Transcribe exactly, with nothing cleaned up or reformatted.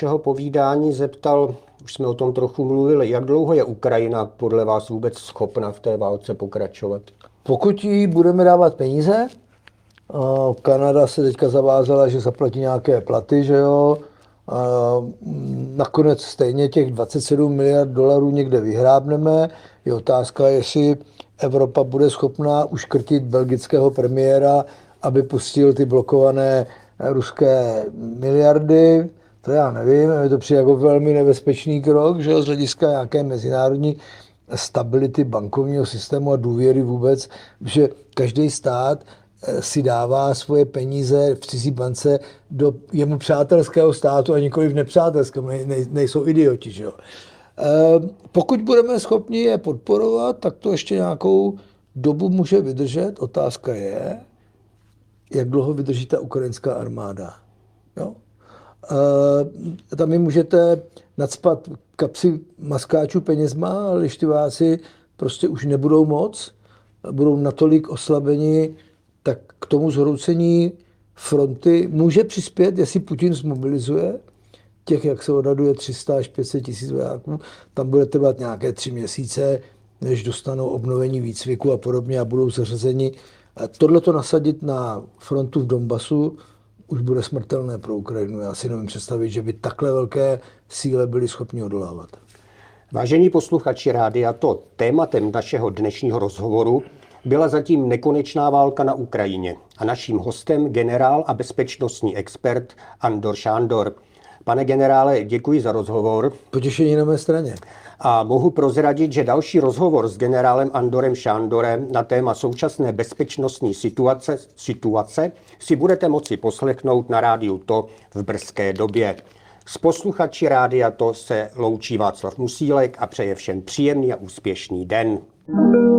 Našeho povídání zeptal, už jsme o tom trochu mluvili, jak dlouho je Ukrajina podle vás vůbec schopna v té válce pokračovat? Pokud jí budeme dávat peníze, Kanada se teďka zavázala, že zaplatí nějaké platy, že jo, a nakonec stejně těch dvacet sedm miliard dolarů někde vyhrábneme. Je otázka, jestli Evropa bude schopná uškrtit belgického premiéra, aby pustil ty blokované ruské miliardy. To já nevím, je to přijde jako velmi nebezpečný krok, že jo, z hlediska nějaké mezinárodní stability bankovního systému a důvěry vůbec, že každý stát si dává svoje peníze v cizí bance do jemu přátelského státu a nikoli v nepřátelském, ne, ne, nejsou idioti. Že jo. E, pokud budeme schopni je podporovat, tak to ještě nějakou dobu může vydržet. Otázka je, jak dlouho vydrží ta ukrajinská armáda. Jo? E, tam mi můžete nacpat kapsy maskáčů penězma, ale když ty váci prostě už nebudou moc, budou natolik oslabeni, tak k tomu zhroucení fronty může přispět, jestli Putin zmobilizuje těch, jak se odhaduje, tři sta až pět set tisíc vojáků. Tam bude trvat nějaké tři měsíce, než dostanou obnovení výcviku a podobně a budou zařazeni. Tohle to nasadit na frontu v Donbasu už bude smrtelné pro Ukrajinu. Já si nevím představit, že by takhle velké síle byly schopni odolávat. Vážení posluchači Rádia To, tématem našeho dnešního rozhovoru byla zatím nekonečná válka na Ukrajině a naším hostem generál a bezpečnostní expert Andor Šándor. Pane generále, děkuji za rozhovor. Potěšení na mé straně. A mohu prozradit, že další rozhovor s generálem Andorem Šándorem na téma současné bezpečnostní situace, situace si budete moci poslechnout na Rádiu To v brzké době. S posluchači Rádia To se loučí Václav Musílek a přeje všem příjemný a úspěšný den.